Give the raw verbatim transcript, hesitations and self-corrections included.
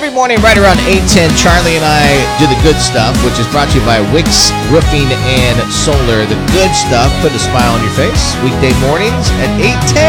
Every morning right around eight ten, Charlie and I do the good stuff, which is brought to you by Wicks Roofing and Solar. The good stuff, put a smile on your face. Weekday mornings at eight ten.